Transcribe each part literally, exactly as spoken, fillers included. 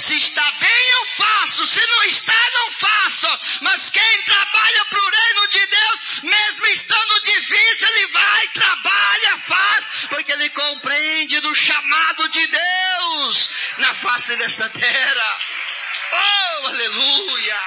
Se está bem, eu faço. Se não está, não faço. Mas quem trabalha para o reino de Deus, mesmo estando difícil, ele vai, trabalha, faz, porque ele compreende do chamado de Deus na face desta terra. Oh, aleluia!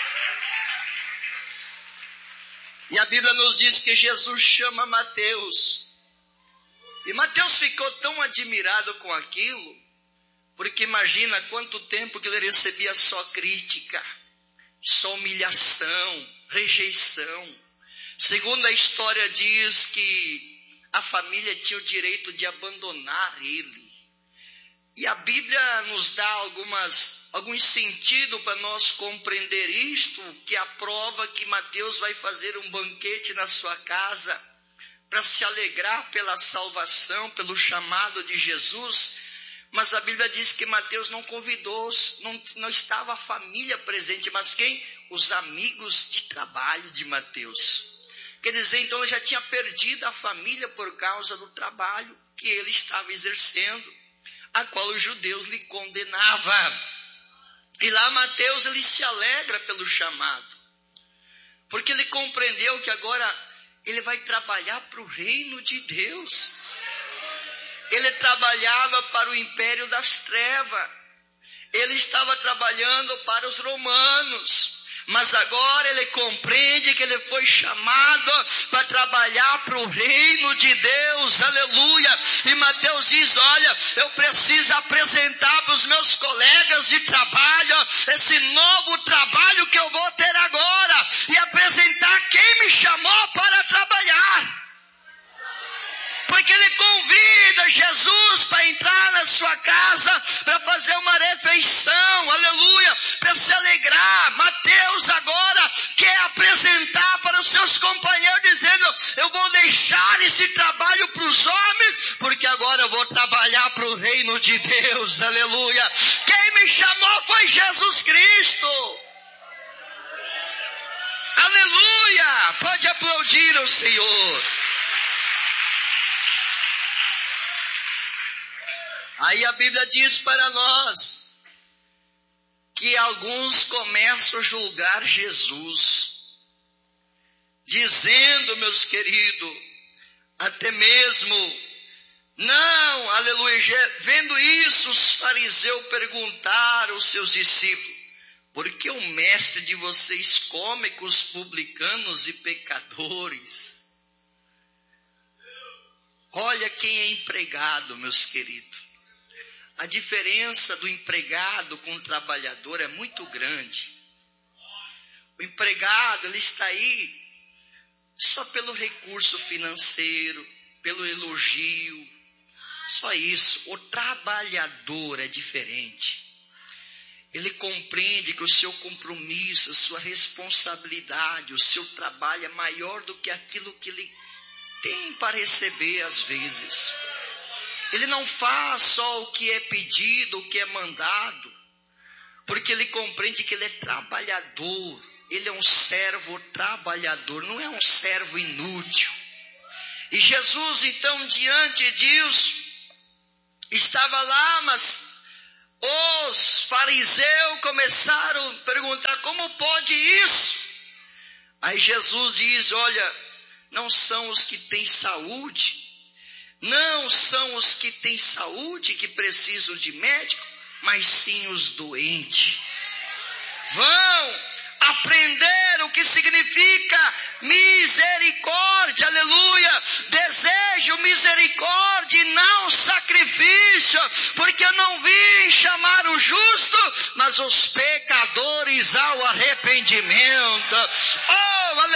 E a Bíblia nos diz que Jesus chama Mateus. E Mateus ficou tão admirado com aquilo, porque imagina quanto tempo que ele recebia só crítica, só humilhação, rejeição. Segundo a história diz que a família tinha o direito de abandonar ele. E a Bíblia nos dá algumas, alguns sentidos para nós compreender isto, que é a prova que Mateus vai fazer um banquete na sua casa, para se alegrar pela salvação, pelo chamado de Jesus. Mas a Bíblia diz que Mateus não convidou, não, não estava a família presente, mas quem? Os amigos de trabalho de Mateus. Quer dizer, então ele já tinha perdido a família por causa do trabalho que ele estava exercendo, a qual os judeus lhe condenavam. E lá Mateus, ele se alegra pelo chamado, porque ele compreendeu que agora ele vai trabalhar para o reino de Deus. Ele trabalhava para o império das trevas. Ele estava trabalhando para os romanos. Mas agora ele compreende que ele foi chamado para trabalhar para o reino de Deus, aleluia. E Mateus diz, olha, eu preciso apresentar para os meus colegas de trabalho esse novo trabalho que eu vou ter agora, e apresentar quem me chamou para trabalhar. Porque ele convida Jesus para entrar na sua casa, para fazer uma refeição, aleluia, para se alegrar. Mateus agora quer apresentar para os seus companheiros, dizendo, eu vou deixar esse trabalho para os homens, porque agora eu vou trabalhar para o reino de Deus, aleluia. Quem me chamou foi Jesus Cristo. Aleluia, pode aplaudir o Senhor. Aí a Bíblia diz para nós que alguns começam a julgar Jesus, dizendo, meus queridos, até mesmo, não, aleluia, vendo isso, os fariseus perguntaram aos seus discípulos, por que o mestre de vocês come com os publicanos e pecadores? Olha quem é empregado, meus queridos. A diferença do empregado com o trabalhador é muito grande. O empregado, ele está aí só pelo recurso financeiro, pelo elogio, só isso. O trabalhador é diferente. Ele compreende que o seu compromisso, a sua responsabilidade, o seu trabalho é maior do que aquilo que ele tem para receber às vezes. Ele não faz só o que é pedido, o que é mandado, porque ele compreende que ele é trabalhador, ele é um servo trabalhador, não é um servo inútil. E Jesus, então, diante disso, estava lá, mas os fariseus começaram a perguntar, como pode isso? Aí Jesus diz, olha, não são os que têm saúde, não são os que têm saúde que precisam de médico, mas sim os doentes. Vão aprender o que significa misericórdia, aleluia. Desejo misericórdia e não sacrifício, porque eu não vim chamar o justo, mas os pecadores ao arrependimento. Oh, aleluia.